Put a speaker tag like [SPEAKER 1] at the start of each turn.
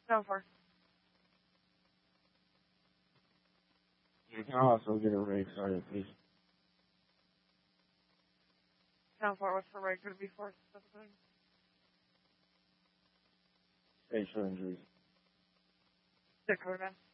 [SPEAKER 1] Down 4.
[SPEAKER 2] You can also get a rate started, please.
[SPEAKER 1] Down 4, what's the rate going to be for specifically?
[SPEAKER 2] Facial injuries.
[SPEAKER 1] Dick, over, man.